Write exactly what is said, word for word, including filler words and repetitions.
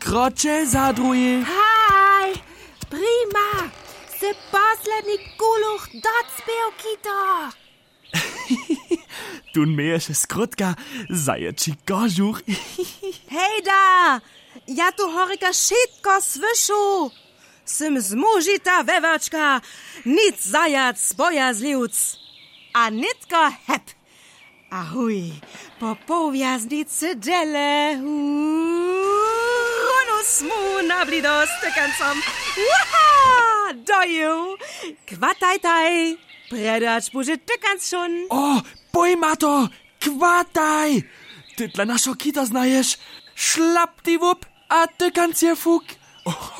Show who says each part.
Speaker 1: krocze zadruje.
Speaker 2: Hej, prima. Se poslednji kuluch docpěl kita.
Speaker 1: Tun mieješ skrótka zaječi kožuch.
Speaker 2: Hejda, ja tu horika šitko svyšu. Sym zmužita vevačka, nic zajac bojazliwc. A nitko hep. Ahuj, po powiaznicy dele. Runu smu na blido stykancom. Waha, doju. Kwatajtaj, predać buży tykans schon.
Speaker 1: O, pojmato, kwataj. Ty dla naszego kita znajesz. Szlap ty wup, a ty kancie fuk.